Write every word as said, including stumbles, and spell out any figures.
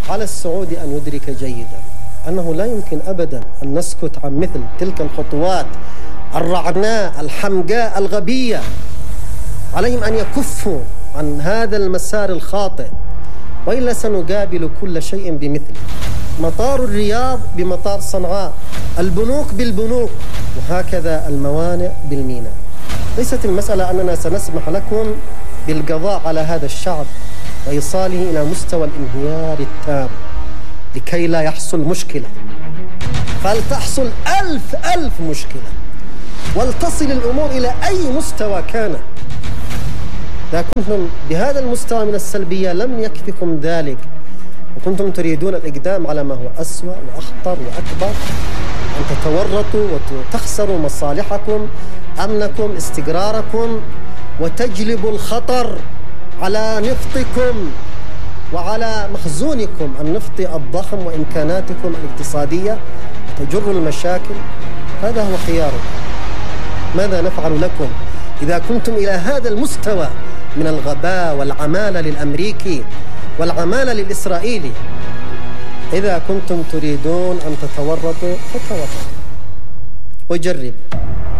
على السعودي أن يدرك جيدا أنه لا يمكن أبدا أن نسكت عن مثل تلك الخطوات الرعناء الحمقاء الغبية. عليهم أن يكفوا عن هذا المسار الخاطئ، وإلا سنقابل كل شيء بمثله. مطار الرياض بمطار صنعاء، البنوك بالبنوك، وهكذا الموانئ بالميناء. ليست المسألة أننا سنسمح لكم بالقضاء على هذا الشعب وإيصاله إلى مستوى الانهيار التام لكي لا يحصل مشكلة، فلتحصل ألف ألف مشكلة ولتصل الأمور إلى أي مستوى كان. إذا كنتم بهذا المستوى من السلبية لم يكفكم ذلك وكنتم تريدون الإقدام على ما هو أسوأ وأخطر وأكبر، أن تتورطوا وتخسروا مصالحكم، أمنكم، استقراركم، وتجلبوا الخطر على نفطكم وعلى مخزونكم النفطي الضخم وإمكاناتكم الاقتصادية، وتجروا المشاكل. هذا هو خياركم. ماذا نفعل لكم إذا كنتم إلى هذا المستوى من الغباء والعمالة للأمريكي والعمالة للإسرائيلي؟ إذا كنتم تريدون أن تتورطوا فتورطوا وجربوا.